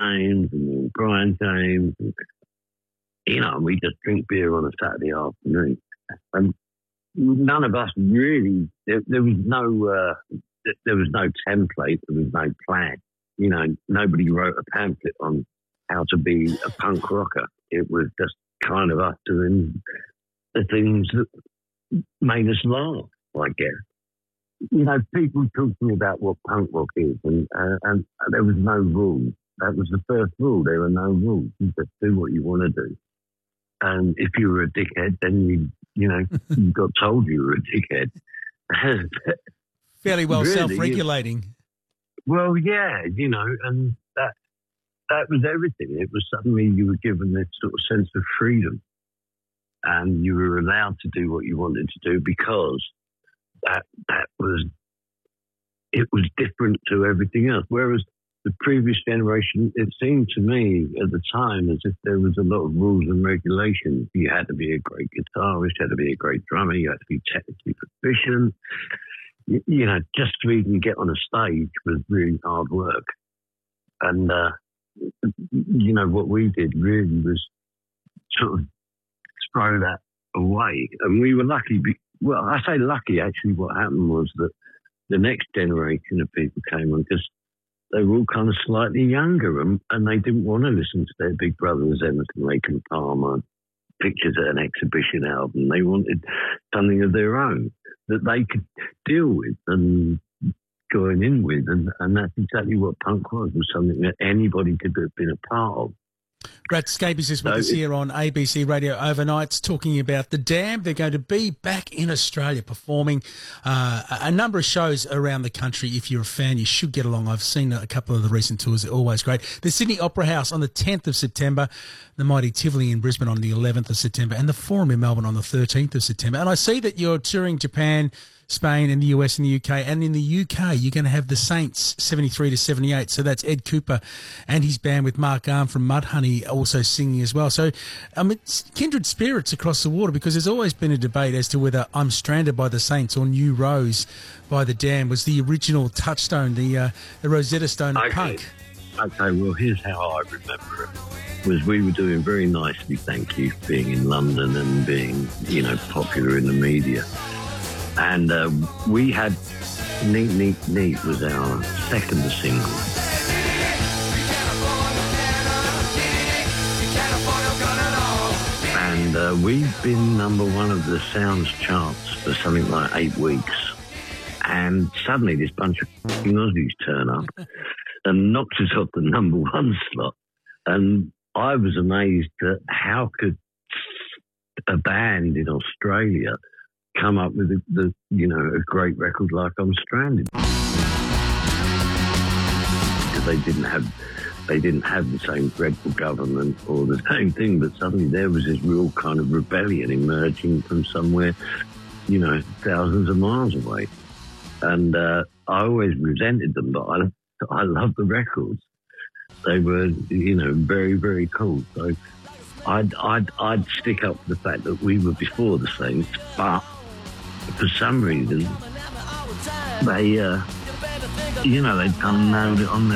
James and me and Brian James. And, and we just drink beer on a Saturday afternoon. And none of us really, there was no template, there was no plan. Nobody wrote a pamphlet on how to be a punk rocker. It was just kind of us doing the things that made us laugh, I guess. People talk to me about what punk rock is, and there was no rule. That was the first rule. There were no rules. You just do what you want to do. And if you were a dickhead, then you got told you were a dickhead. Fairly well really, self-regulating. Well, yeah, and that was everything. It was suddenly you were given this sort of sense of freedom, and you were allowed to do what you wanted to do because it was different to everything else. Whereas the previous generation, it seemed to me at the time as if there was a lot of rules and regulations. You had to be a great guitarist, you had to be a great drummer, you had to be technically proficient. Just to even get on a stage was really hard work. And, what we did really was sort of throw that away. And we were lucky. Well, I say lucky, actually. What happened was that the next generation of people came on because they were all kind of slightly younger and they didn't want to listen to their big brothers, Emerson, Lake and Palmer, pictures at an exhibition album. They wanted something of their own that they could deal with and join in with. And that's exactly what punk was something that anybody could have been a part of. Brad Scabies is with us here on ABC Radio Overnights talking about The Damned. They're going to be back in Australia performing a number of shows around the country. If you're a fan, you should get along. I've seen a couple of the recent tours. They're always great. The Sydney Opera House on the 10th of September, the Mighty Tivoli in Brisbane on the 11th of September, and the Forum in Melbourne on the 13th of September. And I see that you're touring Japan, Spain and the US and the UK. And in the UK, you're going to have the Saints 73 to 78. So that's Ed Cooper and his band with Mark Arm from Mudhoney also singing as well. So it's kindred spirits across the water, because there's always been a debate as to whether I'm Stranded by the Saints or New Rose by the Damned was the original touchstone, the Rosetta Stone of punk. Okay, well, here's how I remember it. Was we were doing very nicely, thank you, being in London and being, popular in the media. And we had Neat, Neat, Neat was our second single. And we've been number one of the Sounds charts for something like 8 weeks. And suddenly this bunch of Aussies turn up and knocks us off the number one slot. And I was amazed at how could a band in Australia come up with a great record like I'm Stranded, because they didn't have the same dreadful government or the same thing, but suddenly there was this real kind of rebellion emerging from somewhere, thousands of miles away. And I always resented them, but I love the records. They were, very, very cool. So I'd stick up for the fact that we were before the Saints, but for some reason, they, they'd kind of nailed it on